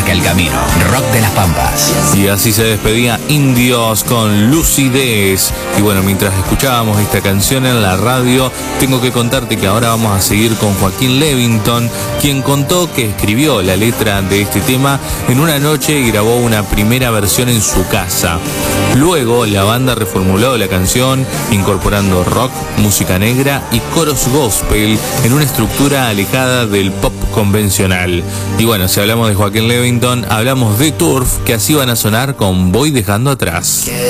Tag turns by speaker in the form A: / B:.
A: marca el camino. Rock de las Pampas.
B: Y así se despedía Indios con Lucidez. Y bueno, mientras escuchábamos esta canción en la radio, tengo que contarte que ahora vamos a seguir con Joaquín Levington, quien contó que escribió la letra de este tema en una noche y grabó una primera versión en su casa. Luego la banda reformuló la canción incorporando rock, música negra y coros gospel en una estructura alejada del pop convencional. Y bueno, si hablamos de Joaquín Levington, hablamos de Turf, que así van a sonar con Voy Dejando Atrás.